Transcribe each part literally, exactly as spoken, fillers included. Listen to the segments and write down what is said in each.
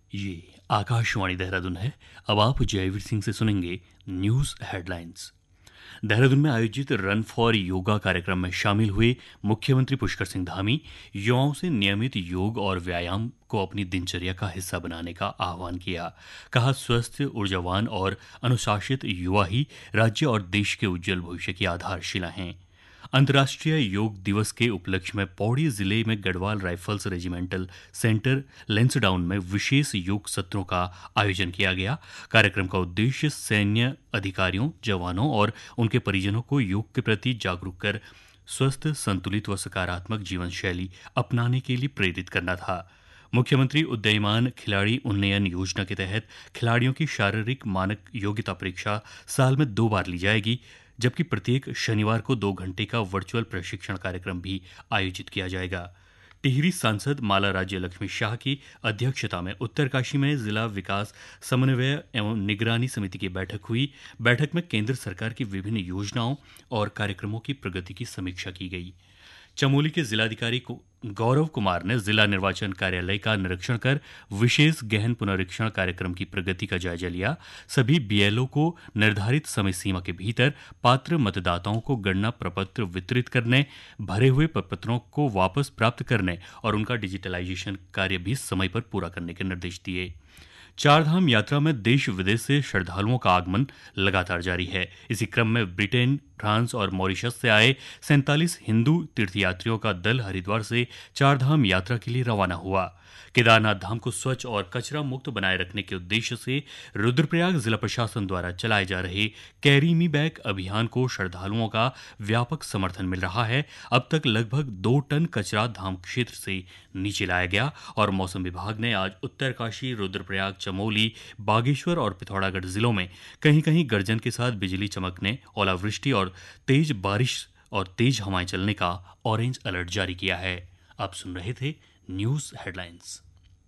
ये आकाशवाणी देहरादून है। अब आप जयवीर सिंह से सुनेंगे न्यूज हेडलाइंस। देहरादून में आयोजित रन फॉर योगा कार्यक्रम में शामिल हुए मुख्यमंत्री पुष्कर सिंह धामी युवाओं से नियमित योग और व्यायाम को अपनी दिनचर्या का हिस्सा बनाने का आह्वान किया। कहा, स्वस्थ, ऊर्जावान और अनुशासित युवा ही राज्य और देश के उज्जवल भविष्य की आधारशिला हैं। अंतर्राष्ट्रीय योग दिवस के उपलक्ष्य में पौड़ी जिले में Garhwal rifles regimental centre Lansdowne में विशेष योग सत्रों का आयोजन किया गया। कार्यक्रम का उद्देश्य सैन्य अधिकारियों, जवानों और उनके परिजनों को योग के प्रति जागरूक कर स्वस्थ, संतुलित व सकारात्मक जीवन शैली अपनाने के लिए प्रेरित करना था। मुख्यमंत्री उदयमान खिलाड़ी उन्नयन योजना के तहत खिलाड़ियों की शारीरिक मानक योग्यता परीक्षा साल में दो बार ली जाएगी, जबकि प्रत्येक शनिवार को दो घंटे का वर्चुअल प्रशिक्षण कार्यक्रम भी आयोजित किया जाएगा। टिहरी सांसद माला राज्य लक्ष्मी शाह की अध्यक्षता में उत्तरकाशी में जिला विकास समन्वय एवं निगरानी समिति की बैठक हुई। बैठक में केंद्र सरकार की विभिन्न योजनाओं और कार्यक्रमों की प्रगति की समीक्षा की गई। चमोली के जिलाधिकारी गौरव कुमार ने जिला निर्वाचन कार्यालय का निरीक्षण कर विशेष गहन पुनरीक्षण कार्यक्रम की प्रगति का जायजा लिया। सभी बीएलओ को निर्धारित समय सीमा के भीतर पात्र मतदाताओं को गणना प्रपत्र वितरित करने, भरे हुए प्रपत्रों को वापस प्राप्त करने और उनका डिजिटलाइजेशन कार्य भी समय पर पूरा करने के निर्देश दिए। चारधाम यात्रा में देश विदेश से श्रद्धालुओं का आगमन लगातार जारी है। इसी क्रम में ब्रिटेन, फ्रांस और मॉरिशस से आए सैंतालीस हिंदू तीर्थयात्रियों का दल हरिद्वार से चारधाम यात्रा के लिए रवाना हुआ। केदारनाथ धाम को स्वच्छ और कचरा मुक्त बनाए रखने के उद्देश्य से रुद्रप्रयाग जिला प्रशासन द्वारा चलाए जा रहे कैरी मी बैक अभियान को श्रद्धालुओं का व्यापक समर्थन मिल रहा है। अब तक लगभग दो टन कचरा धाम क्षेत्र से नीचे लाया गया और मौसम विभाग ने आज उत्तरकाशी, रुद्रप्रयाग, चमोली, बागेश्वर और पिथौरागढ़ जिलों में कहीं कहीं गर्जन के साथ बिजली चमकने, ओलावृष्टि और तेज बारिश और तेज हवाएं चलने का ऑरेंज अलर्ट जारी किया है। आप सुन रहे थे न्यूज हेडलाइंस।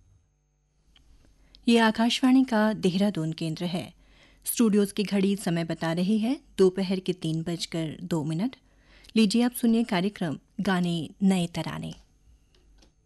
ये आकाशवाणी का देहरादून केंद्र है। स्टूडियोज की घड़ी समय बता रही है दोपहर के तीन बजकर दो मिनट। लीजिए आप सुनिए कार्यक्रम गाने नए तराने।